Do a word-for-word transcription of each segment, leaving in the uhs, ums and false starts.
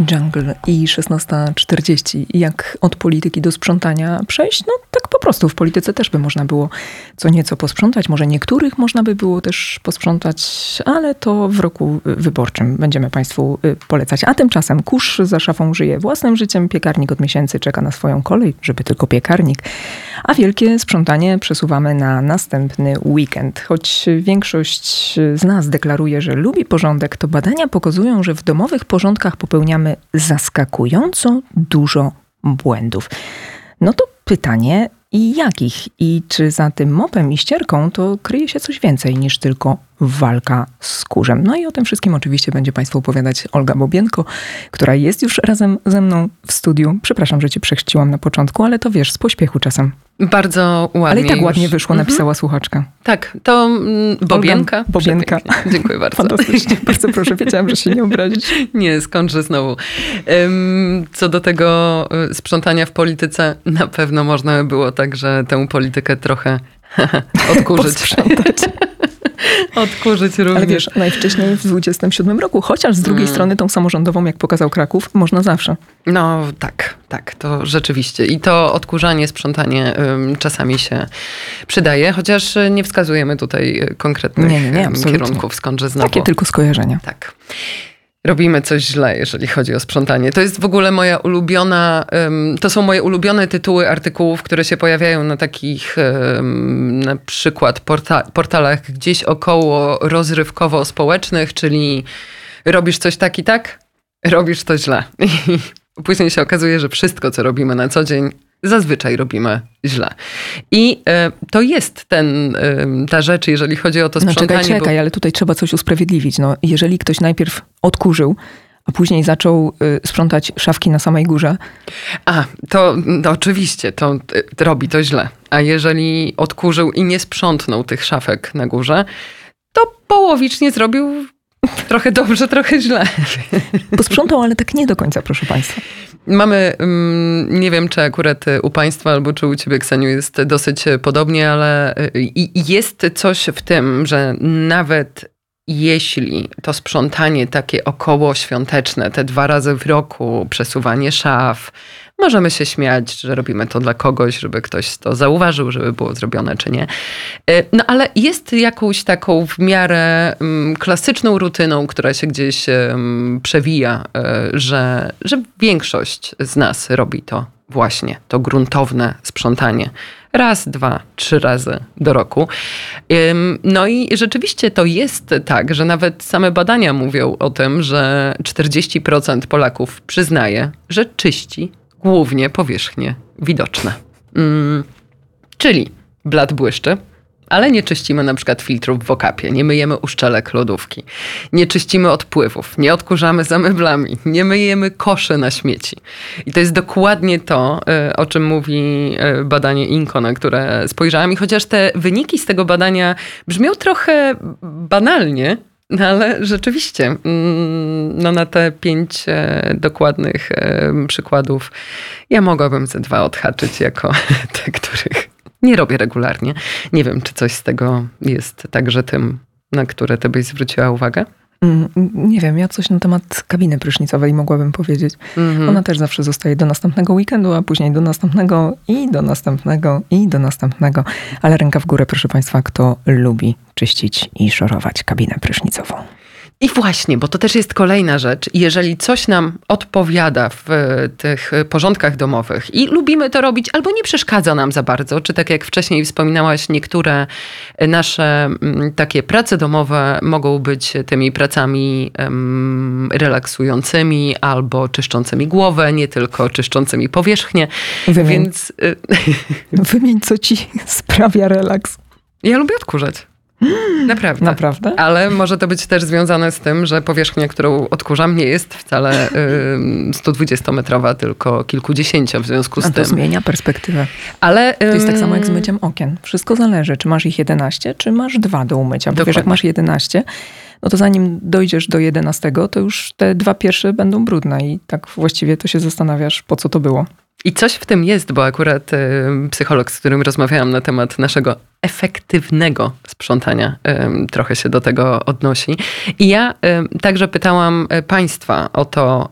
Jungle i szesnasta czterdzieści. Jak od polityki do sprzątania przejść? No tak po prostu. W polityce też by można było co nieco posprzątać. Może niektórych można by było też posprzątać, ale to w roku wyborczym będziemy Państwu polecać. A tymczasem kurz za szafą żyje własnym życiem. Piekarnik od miesięcy czeka na swoją kolej, żeby tylko piekarnik. A wielkie sprzątanie przesuwamy na następny weekend. Choć większość z nas deklaruje, że lubi porządek, to badania pokazują, że w domowych porządkach popełniamy zaskakująco dużo błędów. No to pytanie, i jakich? I czy za tym mopem i ścierką to kryje się coś więcej niż tylko walka z kurzem? No i o tym wszystkim oczywiście będzie Państwu opowiadać Olga Bobienko, która jest już razem ze mną w studiu. Przepraszam, że cię przechrzciłam na początku, ale to wiesz, z pośpiechu czasem. Bardzo ładnie. Ale i tak ładnie już wyszło, napisała mhm. słuchaczka. Tak, to mm, Bobienka. Olga Bobienka. Dziękuję bardzo. Fantastycznie, bardzo proszę, wiedziałam, że się nie obrazić. Nie, skądże znowu. Co do tego sprzątania w polityce, na pewno można by było tak, że tę politykę trochę odkurzyć. Odkurzyć również. Ale wiesz, najwcześniej w dwudziestym siódmym roku, chociaż z drugiej mm. strony tą samorządową, jak pokazał Kraków, można zawsze. No tak, tak, to rzeczywiście. I to odkurzanie, sprzątanie um, czasami się przydaje, chociaż nie wskazujemy tutaj konkretnych nie, nie, nie, kierunków, skądże znowu. Takie tylko skojarzenia. Tak. Robimy coś źle, jeżeli chodzi o sprzątanie. To jest w ogóle moja ulubiona, um, to są moje ulubione tytuły artykułów, które się pojawiają na takich um, na przykład porta- portalach gdzieś około rozrywkowo-społecznych, czyli robisz coś tak i tak, robisz to źle. I później się okazuje, że wszystko, co robimy na co dzień, zazwyczaj robimy źle. I e, to jest ten, e, ta rzecz, jeżeli chodzi o to sprzątanie. No czekaj, czekaj, bo... ale tutaj trzeba coś usprawiedliwić. No, jeżeli ktoś najpierw odkurzył, a później zaczął y, sprzątać szafki na samej górze. A, to, to oczywiście, to, to robi to źle. A jeżeli odkurzył i nie sprzątnął tych szafek na górze, to połowicznie zrobił trochę dobrze, trochę źle. Posprzątał, ale tak nie do końca, proszę Państwa. Mamy, nie wiem, czy akurat u Państwa albo czy u Ciebie, Kseniu, jest dosyć podobnie, ale jest coś w tym, że nawet jeśli to sprzątanie takie około świąteczne, te dwa razy w roku, przesuwanie szaf, możemy się śmiać, że robimy to dla kogoś, żeby ktoś to zauważył, żeby było zrobione, czy nie. No ale jest jakąś taką w miarę klasyczną rutyną, która się gdzieś przewija, że, że większość z nas robi to właśnie, to gruntowne sprzątanie. Raz, dwa, trzy razy do roku. No i rzeczywiście to jest tak, że nawet same badania mówią o tym, że czterdzieści procent Polaków przyznaje, że czyści głównie powierzchnie widoczne. Hmm. Czyli blat błyszczy, ale nie czyścimy na przykład filtrów w okapie, nie myjemy uszczelek lodówki, nie czyścimy odpływów, nie odkurzamy za meblami, nie myjemy koszy na śmieci. I to jest dokładnie to, o czym mówi badanie INCO, na które spojrzałam. I chociaż te wyniki z tego badania brzmią trochę banalnie, no ale rzeczywiście, no na te pięć dokładnych przykładów ja mogłabym ze dwa odhaczyć jako te, których nie robię regularnie. Nie wiem, czy coś z tego jest także tym, na które ty byś zwróciła uwagę? Mm, nie wiem, ja coś na temat kabiny prysznicowej mogłabym powiedzieć. Mm-hmm. Ona też zawsze zostaje do następnego weekendu, a później do następnego i do następnego i do następnego. Ale ręka w górę, proszę Państwa, kto lubi czyścić i szorować kabinę prysznicową. I właśnie, bo to też jest kolejna rzecz. Jeżeli coś nam odpowiada w tych porządkach domowych i lubimy to robić, albo nie przeszkadza nam za bardzo, czy tak jak wcześniej wspominałaś, niektóre nasze takie prace domowe mogą być tymi pracami um, relaksującymi albo czyszczącymi głowę, nie tylko czyszczącymi powierzchnię. Wymień. Więc... Wymień, co ci sprawia relaks. Ja lubię odkurzać. Naprawdę. Naprawdę? Ale może to być też związane z tym, że powierzchnia, którą odkurzam, nie jest wcale y, sto dwudziestometrowa, tylko kilkudziesięcio w związku z A to tym. zmienia perspektywę. Ale, to jest tak samo jak z myciem okien. Wszystko zależy, czy masz ich jedenaście, czy masz dwa do umycia. Bo wiesz, jak masz jedenaście, no to zanim dojdziesz do jedenastego, to już te dwa pierwsze będą brudne i tak właściwie to się zastanawiasz, po co to było. I coś w tym jest, bo akurat y, psycholog, z którym rozmawiałam na temat naszego efektywnego sprzątania, y, trochę się do tego odnosi. I ja y, także pytałam Państwa o to,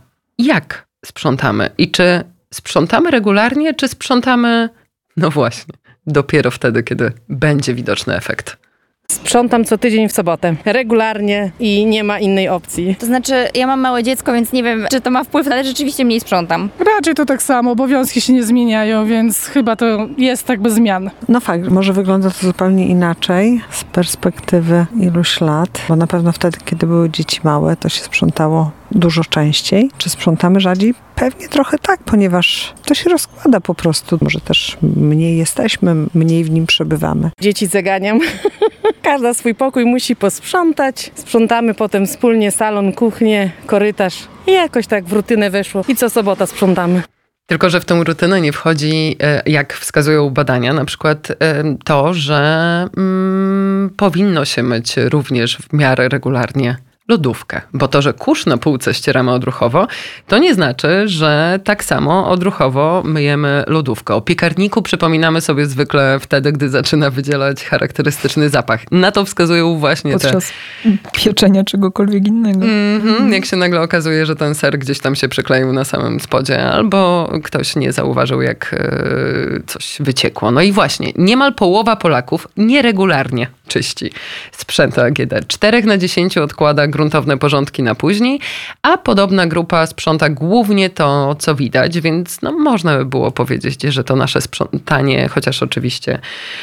jak sprzątamy i czy sprzątamy regularnie, czy sprzątamy, no właśnie, dopiero wtedy, kiedy będzie widoczny efekt. Sprzątam co tydzień w sobotę, regularnie i nie ma innej opcji. To znaczy, ja mam małe dziecko, więc nie wiem, czy to ma wpływ, ale rzeczywiście mniej sprzątam. Raczej to tak samo, obowiązki się nie zmieniają, więc chyba to jest tak bez zmian. No fakt, może wygląda to zupełnie inaczej z perspektywy iluś lat, bo na pewno wtedy, kiedy były dzieci małe, to się sprzątało dużo częściej. Czy sprzątamy rzadziej? Pewnie trochę tak, ponieważ to się rozkłada po prostu. Może też mniej jesteśmy, mniej w nim przebywamy. Dzieci zaganiam. Każda swój pokój musi posprzątać. Sprzątamy potem wspólnie salon, kuchnię, korytarz. I jakoś tak w rutynę weszło. I co sobota sprzątamy. Tylko że w tę rutynę nie wchodzi, jak wskazują badania, na przykład to, że mm, powinno się myć również w miarę regularnie lodówkę. Bo to, że kurz na półce ścieramy odruchowo, to nie znaczy, że tak samo odruchowo myjemy lodówkę. O piekarniku przypominamy sobie zwykle wtedy, gdy zaczyna wydzielać charakterystyczny zapach. Na to wskazują właśnie podczas te... pieczenia czegokolwiek innego. Mm-hmm, jak się nagle okazuje, że ten ser gdzieś tam się przykleił na samym spodzie, albo ktoś nie zauważył, jak yy, coś wyciekło. No i właśnie, niemal połowa Polaków nieregularnie czyści sprzęt A G D. czterech na dziesięciu odkłada gruntowne porządki na później, a podobna grupa sprząta głównie to, co widać, więc no, można by było powiedzieć, że to nasze sprzątanie, chociaż oczywiście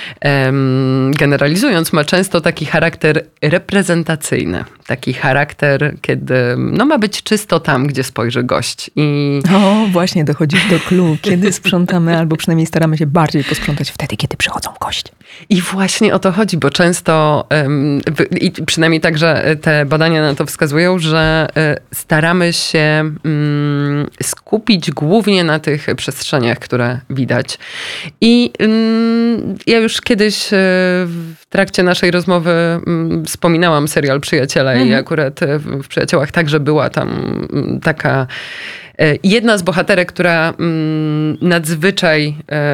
em, generalizując, ma często taki charakter reprezentacyjny. Taki charakter, kiedy no, ma być czysto tam, gdzie spojrzy gość. I... O, właśnie dochodzisz do clou. Kiedy sprzątamy, albo przynajmniej staramy się bardziej posprzątać wtedy, kiedy przychodzą goście. I właśnie o to chodzi, bo często, i przynajmniej także te badania na to wskazują, że staramy się skupić głównie na tych przestrzeniach, które widać. I ja już kiedyś w trakcie naszej rozmowy wspominałam serial Przyjaciele mhm. i akurat w Przyjaciołach także była tam taka jedna z bohaterek, która nadzwyczaj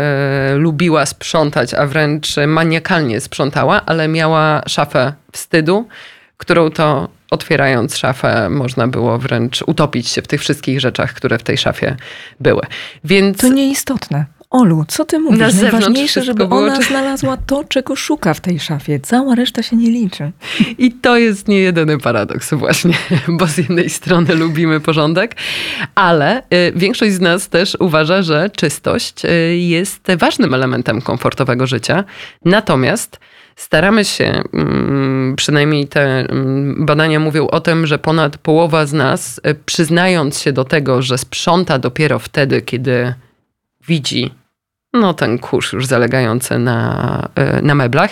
e, lubiła sprzątać, a wręcz maniakalnie sprzątała, ale miała szafę wstydu, którą to otwierając szafę można było wręcz utopić się w tych wszystkich rzeczach, które w tej szafie były. Więc... To nieistotne. Olu, co ty mówisz? Na Najważniejsze, żeby było... ona znalazła to, czego szuka w tej szafie. Cała reszta się nie liczy. I to jest nie jedyny paradoks właśnie, bo z jednej strony lubimy porządek, ale y, większość z nas też uważa, że czystość y, jest ważnym elementem komfortowego życia. Natomiast staramy się, y, przynajmniej te y, badania mówią o tym, że ponad połowa z nas, y, przyznając się do tego, że sprząta dopiero wtedy, kiedy widzi no ten kurz już zalegający na, na meblach,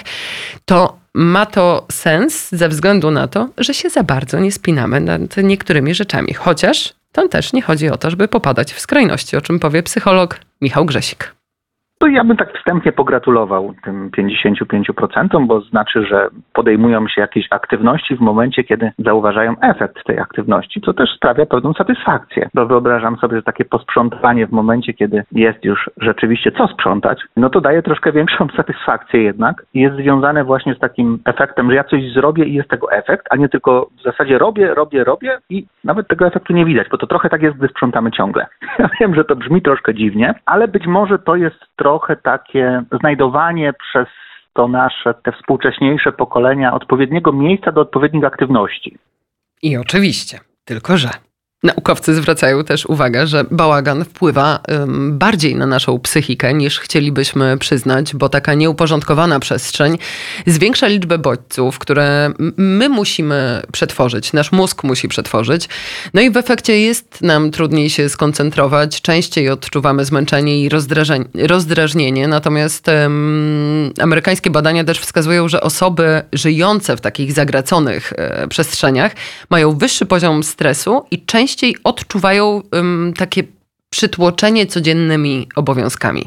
to ma to sens ze względu na to, że się za bardzo nie spinamy nad niektórymi rzeczami. Chociaż to też nie chodzi o to, żeby popadać w skrajności, o czym powie psycholog Michał Grzesik. To ja bym tak wstępnie pogratulował tym pięćdziesięciu pięciu procentom, bo znaczy, że podejmują się jakieś aktywności w momencie, kiedy zauważają efekt tej aktywności, co też sprawia pewną satysfakcję. Bo wyobrażam sobie, że takie posprzątanie w momencie, kiedy jest już rzeczywiście co sprzątać, no to daje troszkę większą satysfakcję jednak i jest związane właśnie z takim efektem, że ja coś zrobię i jest tego efekt, a nie tylko w zasadzie robię, robię, robię i nawet tego efektu nie widać, bo to trochę tak jest, gdy sprzątamy ciągle. Ja wiem, że to brzmi troszkę dziwnie, ale być może to jest trochę trochę takie znajdowanie przez to nasze, te współcześniejsze pokolenia odpowiedniego miejsca do odpowiednich aktywności. I oczywiście, tylko że naukowcy zwracają też uwagę, że bałagan wpływa um, bardziej na naszą psychikę niż chcielibyśmy przyznać, bo taka nieuporządkowana przestrzeń zwiększa liczbę bodźców, które my musimy przetworzyć, nasz mózg musi przetworzyć. No i w efekcie jest nam trudniej się skoncentrować, częściej odczuwamy zmęczenie i rozdrażnienie. Natomiast um, amerykańskie badania też wskazują, że osoby żyjące w takich zagraconych e, przestrzeniach mają wyższy poziom stresu i częściej częściej odczuwają um, takie przytłoczenie codziennymi obowiązkami.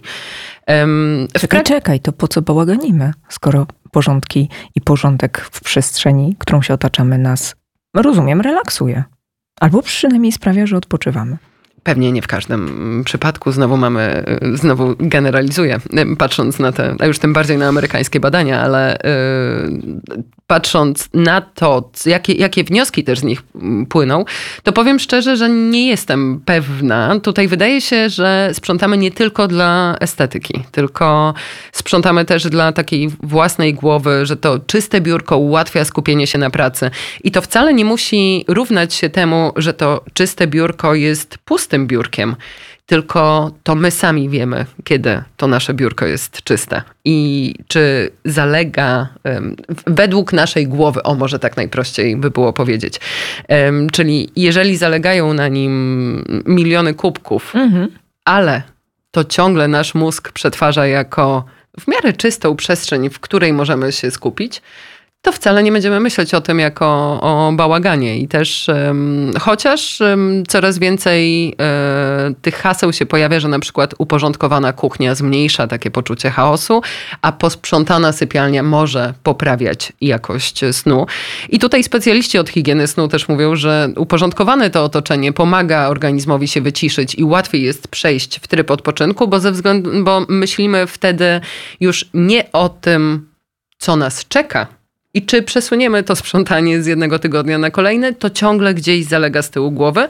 Um, czekaj, pra... czekaj, to po co bałaganimy, skoro porządki i porządek w przestrzeni, którą się otaczamy, nas, rozumiem, relaksuje. Albo przynajmniej sprawia, że odpoczywamy. Pewnie nie w każdym przypadku. Znowu mamy, znowu generalizuję, patrząc na te, a już tym bardziej na amerykańskie badania, ale yy, patrząc na to, jakie, jakie wnioski też z nich płyną, to powiem szczerze, że nie jestem pewna. Tutaj wydaje się, że sprzątamy nie tylko dla estetyki, tylko sprzątamy też dla takiej własnej głowy, że to czyste biurko ułatwia skupienie się na pracy. I to wcale nie musi równać się temu, że to czyste biurko jest pustym biurkiem. Tylko to my sami wiemy, kiedy to nasze biurko jest czyste. I czy zalega um, według naszej głowy, o może tak najprościej by było powiedzieć. Um, czyli jeżeli zalegają na nim miliony kubków, mhm. ale to ciągle nasz mózg przetwarza jako w miarę czystą przestrzeń, w której możemy się skupić, to wcale nie będziemy myśleć o tym jako o bałaganie. I też um, chociaż um, coraz więcej um, tych haseł się pojawia, że na przykład uporządkowana kuchnia zmniejsza takie poczucie chaosu, a posprzątana sypialnia może poprawiać jakość snu. I tutaj specjaliści od higieny snu też mówią, że uporządkowane to otoczenie pomaga organizmowi się wyciszyć i łatwiej jest przejść w tryb odpoczynku, bo ze względu, bo myślimy wtedy już nie o tym, co nas czeka, i czy przesuniemy to sprzątanie z jednego tygodnia na kolejny, to ciągle gdzieś zalega z tyłu głowy.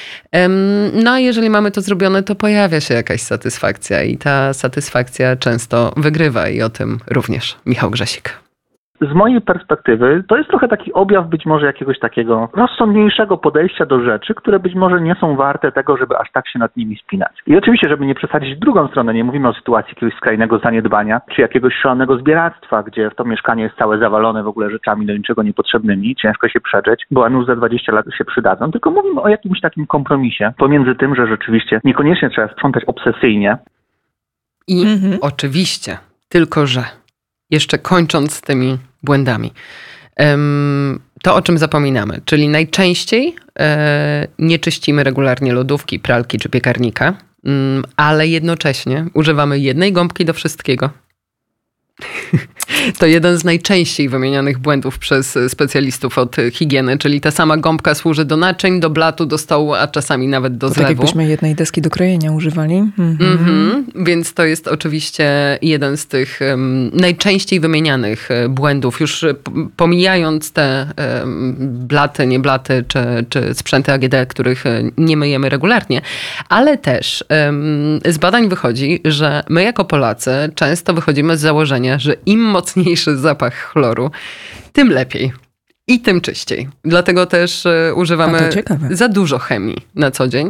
No a jeżeli mamy to zrobione, to pojawia się jakaś satysfakcja i ta satysfakcja często wygrywa i o tym również Michał Grzesik. Z mojej perspektywy to jest trochę taki objaw być może jakiegoś takiego rozsądniejszego podejścia do rzeczy, które być może nie są warte tego, żeby aż tak się nad nimi spinać. I oczywiście, żeby nie przesadzić w drugą stronę, nie mówimy o sytuacji jakiegoś skrajnego zaniedbania, czy jakiegoś szalonego zbieractwa, gdzie to mieszkanie jest całe zawalone w ogóle rzeczami do niczego niepotrzebnymi, ciężko się przedrzeć, bo a nuż za dwadzieścia lat się przydadzą, tylko mówimy o jakimś takim kompromisie pomiędzy tym, że rzeczywiście niekoniecznie trzeba sprzątać obsesyjnie. I mhm. oczywiście, tylko że jeszcze kończąc z tymi błędami. To, o czym zapominamy, czyli najczęściej nie czyścimy regularnie lodówki, pralki czy piekarnika, ale jednocześnie używamy jednej gąbki do wszystkiego. To jeden z najczęściej wymienianych błędów przez specjalistów od higieny, czyli ta sama gąbka służy do naczyń, do blatu, do stołu, a czasami nawet do to zlewu. Tak jakbyśmy jednej deski do krojenia używali. Mhm. Mm-hmm. Więc to jest oczywiście jeden z tych um, najczęściej wymienianych błędów, już pomijając te um, blaty, nie blaty, czy, czy sprzęty A G D, których nie myjemy regularnie, ale też um, z badań wychodzi, że my jako Polacy często wychodzimy z założenia, że im mocniejszy zapach chloru, tym lepiej i tym czyściej. Dlatego też używamy za dużo chemii na co dzień.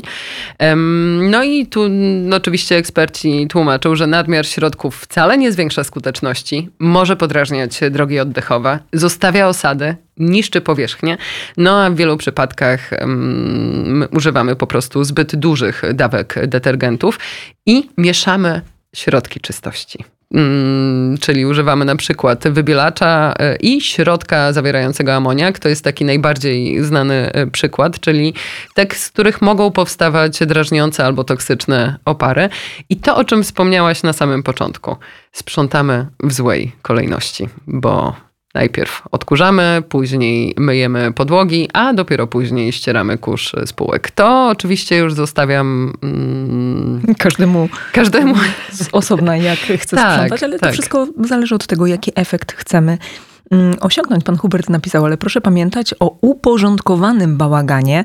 No i tu no, oczywiście eksperci tłumaczą, że nadmiar środków wcale nie zwiększa skuteczności, może podrażniać drogi oddechowe, zostawia osady, niszczy powierzchnię, no a w wielu przypadkach um, używamy po prostu zbyt dużych dawek detergentów i mieszamy środki czystości. Hmm, czyli używamy na przykład wybielacza i środka zawierającego amoniak. To jest taki najbardziej znany przykład, czyli te, z których mogą powstawać drażniące albo toksyczne opary. I to, o czym wspomniałaś na samym początku. Sprzątamy w złej kolejności, bo najpierw odkurzamy, później myjemy podłogi, a dopiero później ścieramy kurz z półek. To oczywiście już zostawiam mm, każdemu, każdemu z osobna, jak chce tak, sprzątać, ale tak. To wszystko zależy od tego, jaki efekt chcemy mm, osiągnąć. Pan Hubert napisał, ale proszę pamiętać o uporządkowanym bałaganie.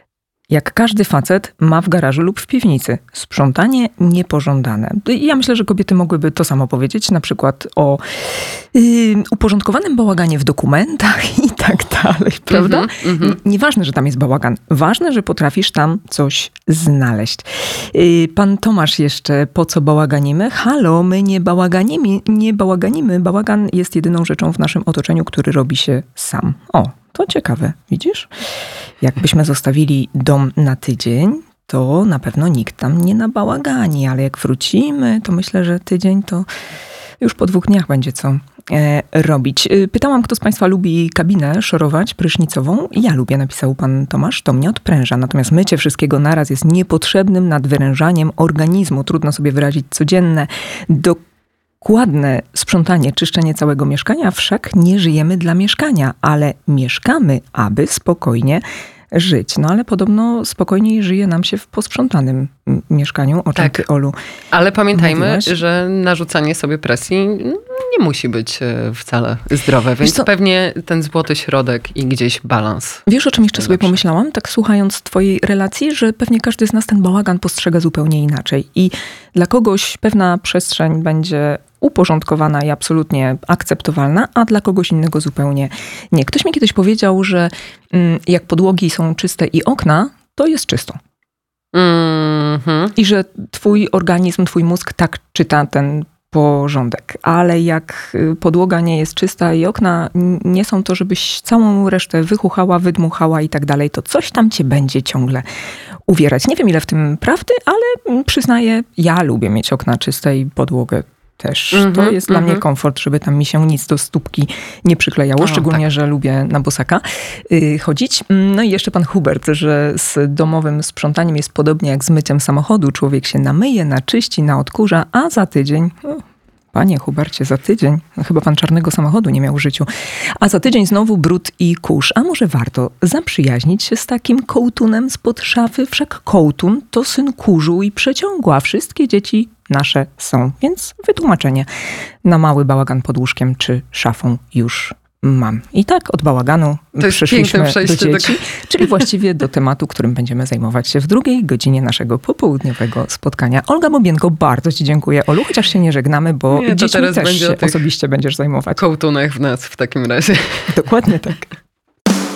Jak każdy facet ma w garażu lub w piwnicy. Sprzątanie niepożądane. Ja myślę, że kobiety mogłyby to samo powiedzieć, na przykład o yy, uporządkowanym bałaganie w dokumentach i tak dalej, prawda? Mm-hmm, mm-hmm. Nieważne, że tam jest bałagan. Ważne, że potrafisz tam coś znaleźć. Yy, pan Tomasz jeszcze, po co bałaganimy? Halo, my nie bałaganimy, nie bałaganimy. Bałagan jest jedyną rzeczą w naszym otoczeniu, który robi się sam. O, to ciekawe, widzisz? Jakbyśmy zostawili dom na tydzień, to na pewno nikt tam nie nabałagani, ale jak wrócimy, to myślę, że tydzień to już po dwóch dniach będzie co e, robić. Pytałam, kto z Państwa lubi kabinę szorować prysznicową. Ja lubię, napisał pan Tomasz, to mnie odpręża. Natomiast mycie wszystkiego naraz jest niepotrzebnym nadwyrężaniem organizmu. Trudno sobie wyrazić codzienne do Dokładne sprzątanie, czyszczenie całego mieszkania, wszak nie żyjemy dla mieszkania, ale mieszkamy, aby spokojnie żyć. No ale podobno spokojniej żyje nam się w posprzątanym mieszkaniu, o czym tak. ty, Olu, ale pamiętajmy, mówiłaś. Że narzucanie sobie presji nie musi być e, wcale zdrowe, więc co? pewnie ten złoty środek i gdzieś balans. Wiesz, o czym jeszcze sobie Najlepsze. pomyślałam, tak słuchając twojej relacji, że pewnie każdy z nas ten bałagan postrzega zupełnie inaczej. I dla kogoś pewna przestrzeń będzie uporządkowana i absolutnie akceptowalna, a dla kogoś innego zupełnie nie. Ktoś mi kiedyś powiedział, że mm, jak podłogi są czyste i okna, to jest czysto. Mhm. I że twój organizm, twój mózg tak czyta ten porządek. Ale jak y, podłoga nie jest czysta i okna n- nie są to, żebyś całą resztę wychuchała, wydmuchała i tak dalej, to coś tam cię będzie ciągle uwierać. Nie wiem, ile w tym prawdy, ale mm, przyznaję, ja lubię mieć okna czyste i podłogę też. Mhm, To jest dla mhm. mnie komfort, żeby tam mi się nic do stópki nie przyklejało. O, szczególnie, tak. że lubię na bosaka y, chodzić. No i jeszcze pan Hubert, że z domowym sprzątaniem jest podobnie jak z myciem samochodu. Człowiek się namyje, naczyści, naodkurza, a za tydzień... No, panie Hubercie, za tydzień, no chyba pan czarnego samochodu nie miał w życiu, a za tydzień znowu brud i kurz. A może warto zaprzyjaźnić się z takim kołtunem spod szafy? Wszak kołtun to syn kurzu i przeciągu, a wszystkie dzieci nasze są. Więc wytłumaczenie na mały bałagan pod łóżkiem czy szafą już mam. I tak od bałaganu To jest przeszliśmy piękne do przejście do- dzieci, czyli właściwie do tematu, którym będziemy zajmować się w drugiej godzinie naszego popołudniowego spotkania. Olga Bobienko, bardzo ci dziękuję. Olu, chociaż się nie żegnamy, bo Nie, to dziećmi teraz też będzie się o tych osobiście będziesz zajmować. Kołtunach w nas w takim razie. Dokładnie tak.